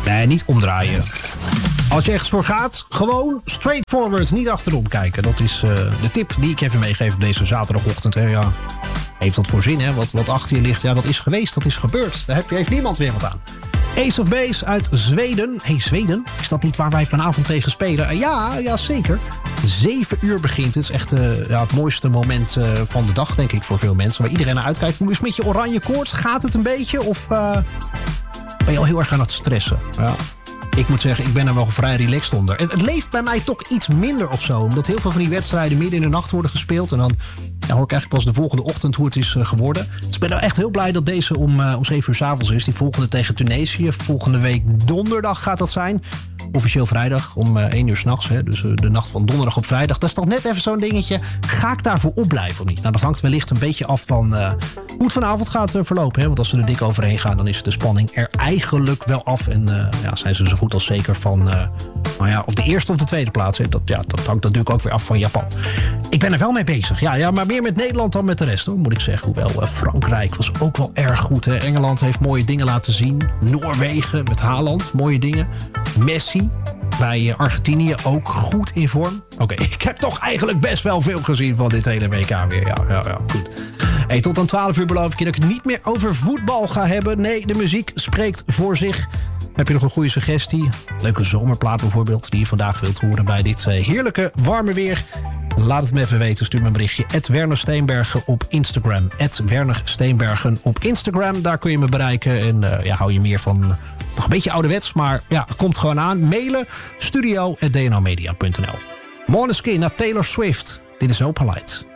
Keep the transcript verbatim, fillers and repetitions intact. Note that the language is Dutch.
Nee, niet omdraaien. Als je ergens voor gaat, gewoon straightforward, niet achterom kijken. Dat is uh, de tip die ik even meegeef op deze zaterdagochtend. Hè. Ja, heeft dat voor zin, hè? Wat, wat achter je ligt, ja, dat is geweest, dat is gebeurd. Daar heeft, heeft niemand weer wat aan. Ace of Base uit Zweden. Hé, hey, Zweden? Is dat niet waar wij vanavond tegen spelen? Uh, ja, ja, zeker. Zeven uur begint. Het is echt uh, ja, het mooiste moment uh, van de dag, denk ik, voor veel mensen. Waar iedereen naar uitkijkt. Hoe is het met je oranje koorts? Gaat het een beetje? Of uh, ben je al heel erg aan het stressen? Ja. Ik moet zeggen, ik ben er wel vrij relaxed onder. Het, het leeft bij mij toch iets minder of zo. Omdat heel veel van die wedstrijden midden in de nacht worden gespeeld. En dan ja, hoor ik eigenlijk pas de volgende ochtend hoe het is uh, geworden. Dus ik ben nou echt heel blij dat deze om, uh, om zeven uur 's avonds is. Die volgende tegen Tunesië. Volgende week donderdag gaat dat zijn. Officieel vrijdag om uh, één uur 's nachts. Hè, dus uh, de nacht van donderdag op vrijdag. Dat is toch net even zo'n dingetje. Ga ik daarvoor opblijven of niet? Nou, dat hangt wellicht een beetje af van uh, hoe het vanavond gaat uh, verlopen. Hè? Want als we er dik overheen gaan, dan is de spanning er eigenlijk wel af. En uh, ja, zijn ze zo goed als zeker van uh, nou ja, of de eerste of de tweede plaats. Hè? Dat, ja, dat hangt natuurlijk ook weer af van Japan. Ik ben er wel mee bezig. Ja, ja, maar meer met Nederland dan met de rest, hoor, moet ik zeggen. Hoewel uh, Frankrijk was ook wel erg goed. Hè? Engeland heeft mooie dingen laten zien. Noorwegen met Haaland, mooie dingen. Messi bij Argentinië ook goed in vorm. Oké, okay, ik heb toch eigenlijk best wel veel gezien van dit hele W K weer. Ja, ja, ja, goed. Hey, tot aan twaalf uur beloof ik je dat ik het niet meer over voetbal ga hebben. Nee, de muziek spreekt voor zich. Heb je nog een goede suggestie? Leuke zomerplaat bijvoorbeeld, die je vandaag wilt horen bij dit uh, heerlijke warme weer? Laat het me even weten. Stuur me een berichtje. at Werner Steenbergen op Instagram. at Werner Steenbergen op Instagram. Daar kun je me bereiken. En uh, ja, hou je meer van nog een beetje ouderwets. Maar ja, komt gewoon aan. Mailen studio at d n o media punt n l. Måneskin naar Taylor Swift. Dit is Opalite.